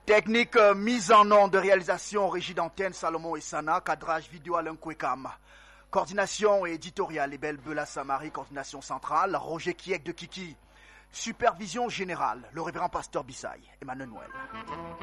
Technique mise en onde de réalisation régie d'antenne Salomon et Sana, cadrage vidéo Alain Kwekam. Coordination et éditoriale Ebel Bela Samari, coordination centrale Roger Kiek de Kiki. Supervision générale, le révérend pasteur Bissaï, Emmanuel Noël.